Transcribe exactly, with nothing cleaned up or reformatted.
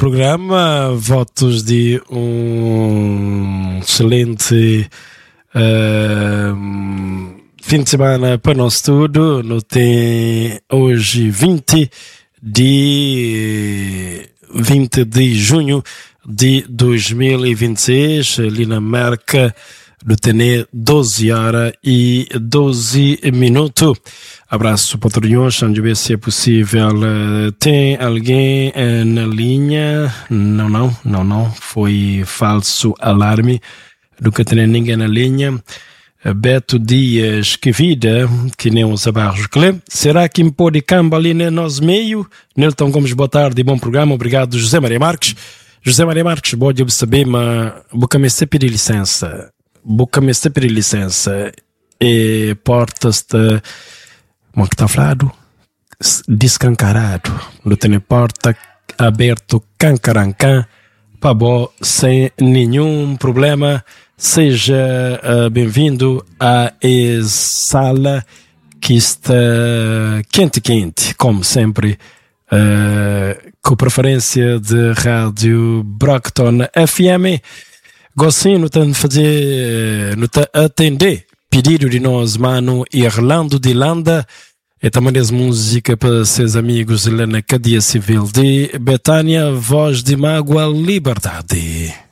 programa, votos de um excelente uh, fim de semana para nós tudo. No tem hoje vinte de junho de dois mil e vinte e seis, ali na marca do Tené, doze horas e doze minutos. Abraço para todos, vamos ver se é possível. Tem alguém na linha? Não, não, não, não. Foi falso alarme. Nunca tem ninguém na linha. Beto Dias, que vida, que nem os abarros. Será que me pode cambar ali no nosso meio? Nelton Gomes, boa tarde e bom programa. Obrigado, José Maria Marques. José Maria Marques, pode saber, mas vou me pedir licença. Vou me pedir licença. E portas-te, como que está falado? Descancarado. Não tem porta aberto, cancarancã, para bom, sem nenhum problema. Seja uh, bem-vindo à sala que está quente-quente, como sempre, uh, com preferência de rádio Brockton F M. Gostinho não está a fazer, não está a atender pedido de nós, mano, Irlando de Landa, e também as música para seus amigos lá na cadeia civil de Betânia, Voz de Mágoa, Liberdade.